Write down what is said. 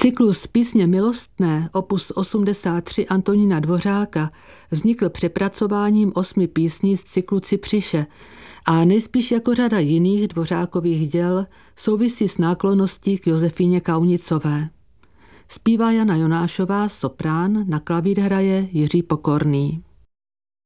Cyklus Písně milostné opus 83 Antonína Dvořáka vznikl přepracováním 8 písní z cyklu Cypřiše a nejspíš jako řada jiných Dvořákových děl souvisí s náklonností k Josefíně Kaunicové. Zpívá Jana Jonášová, soprán, na klavír hraje Jiří Pokorný.